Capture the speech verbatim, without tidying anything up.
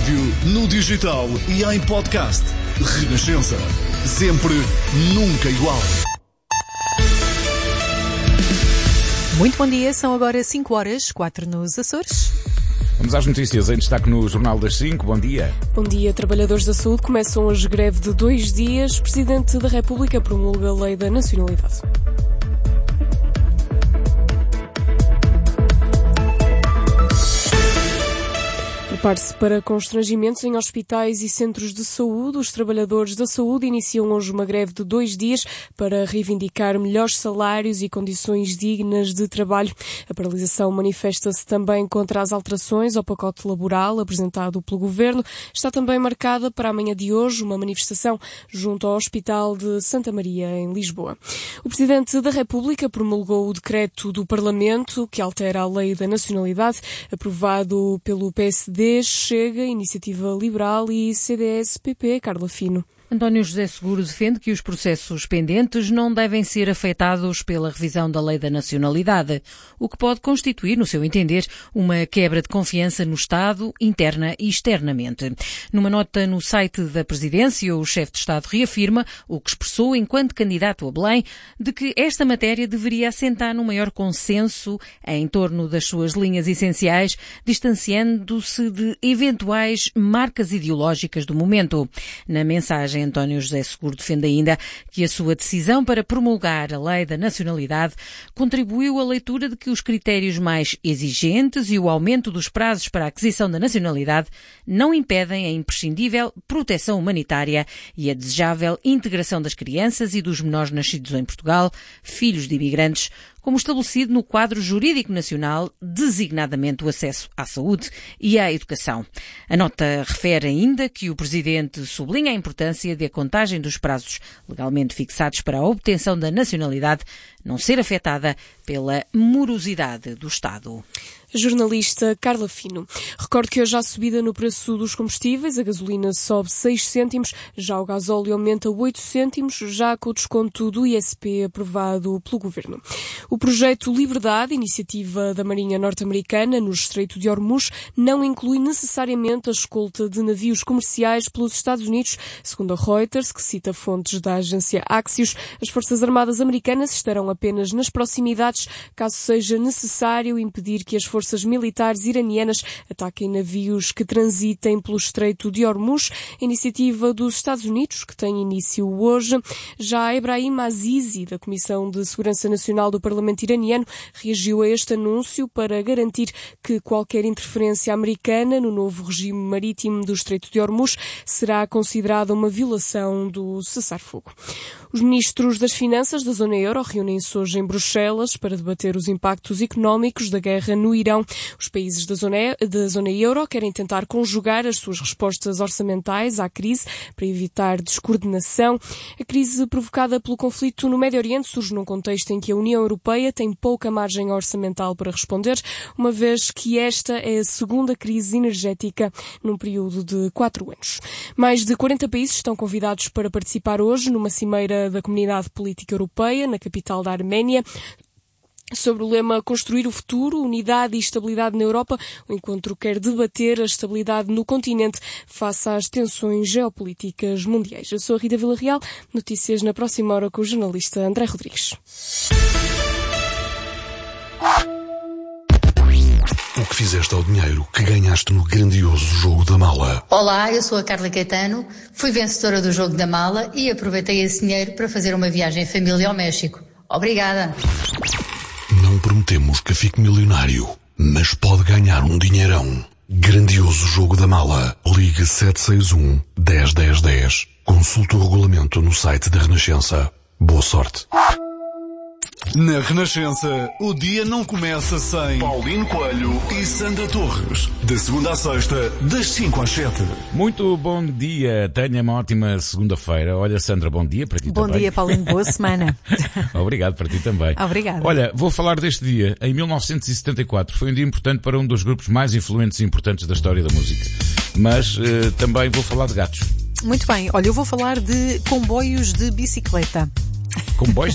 rádio, no digital e em podcast. Renascença. Sempre, nunca igual. Muito bom dia, são agora cinco horas, quatro nos Açores. Vamos às notícias em destaque no Jornal das cinco. Bom dia. Bom dia. Trabalhadores da saúde começam hoje greve de dois dias. Presidente da República promulga a lei da nacionalidade. Prepare-se para constrangimentos em hospitais e centros de saúde. Os trabalhadores da saúde iniciam hoje uma greve de dois dias para reivindicar melhores salários e condições dignas de trabalho. A paralisação manifesta-se também contra as alterações ao pacote laboral apresentado pelo Governo. Está também marcada para amanhã de hoje uma manifestação junto ao Hospital de Santa Maria, em Lisboa. O Presidente da República promulgou o decreto do Parlamento que altera a lei da nacionalidade, aprovado pelo P S D, Chega, Iniciativa Liberal e C D S-P P. Carla Fino. António José Seguro defende que os processos pendentes não devem ser afetados pela revisão da Lei da Nacionalidade, o que pode constituir, no seu entender, uma quebra de confiança no Estado, interna e externamente. Numa nota no site da Presidência, o chefe de Estado reafirma o que expressou enquanto candidato a Belém, de que esta matéria deveria assentar num maior consenso em torno das suas linhas essenciais, distanciando-se de eventuais marcas ideológicas do momento. Na mensagem, António José Seguro defende ainda que a sua decisão para promulgar a lei da nacionalidade contribuiu à leitura de que os critérios mais exigentes e o aumento dos prazos para a aquisição da nacionalidade não impedem a imprescindível proteção humanitária e a desejável integração das crianças e dos menores nascidos em Portugal, filhos de imigrantes, como estabelecido no quadro jurídico nacional, designadamente o acesso à saúde e à educação. A nota refere ainda que o Presidente sublinha a importância de a contagem dos prazos legalmente fixados para a obtenção da nacionalidade não ser afetada pela morosidade do Estado. A jornalista Carla Fino. Recordo que hoje há subida no preço dos combustíveis. A gasolina sobe seis cêntimos, já o gasóleo aumenta oito cêntimos, já com o desconto do I S P aprovado pelo Governo. O projeto Liberdade, iniciativa da Marinha Norte-Americana no Estreito de Hormuz, não inclui necessariamente a escolta de navios comerciais pelos Estados Unidos. Segundo a Reuters, que cita fontes da agência Axios, as Forças Armadas Americanas estarão apenas nas proximidades, caso seja necessário impedir que as forças Forças militares iranianas ataquem navios que transitem pelo Estreito de Hormuz. A iniciativa dos Estados Unidos, que tem início hoje. Já Ebrahim Azizi, da Comissão de Segurança Nacional do Parlamento iraniano, reagiu a este anúncio para garantir que qualquer interferência americana no novo regime marítimo do Estreito de Hormuz será considerada uma violação do cessar-fogo. Os ministros das Finanças da Zona Euro reúnem-se hoje em Bruxelas para debater os impactos económicos da guerra no Irão. Os países da zona, da zona euro querem tentar conjugar as suas respostas orçamentais à crise para evitar descoordenação. A crise provocada pelo conflito no Médio Oriente surge num contexto em que a União Europeia tem pouca margem orçamental para responder, uma vez que esta é a segunda crise energética num período de quatro anos. Mais de quarenta países estão convidados para participar hoje numa cimeira da Comunidade Política Europeia, na capital da Arménia, sobre o lema Construir o Futuro, Unidade e Estabilidade na Europa. O encontro quer debater a estabilidade no continente face às tensões geopolíticas mundiais. Eu sou a Rita Villarreal, notícias na próxima hora com o jornalista André Rodrigues. O que fizeste ao dinheiro que ganhaste no grandioso Jogo da Mala? Olá, eu sou a Carla Caetano, fui vencedora do Jogo da Mala e aproveitei esse dinheiro para fazer uma viagem em família ao México. Obrigada! Não prometemos que fique milionário, mas pode ganhar um dinheirão. Grandioso Jogo da Mala. Ligue sete seis um, dez, dez, dez. Consulte o regulamento no site da Renascença. Boa sorte. Na Renascença, o dia não começa sem Paulino Coelho e Sandra Torres. De segunda à sexta, das cinco às sete. Muito bom dia, tenha uma ótima segunda-feira. Olha, Sandra, bom dia para ti bom também. Bom dia, Paulino, boa semana. Obrigado para ti também. Obrigada. Olha, vou falar deste dia. Em mil novecentos e setenta e quatro foi um dia importante para um dos grupos mais influentes e importantes da história da música. Mas uh, também vou falar de gatos. Muito bem. Olha, eu vou falar de comboios de bicicleta. Comboios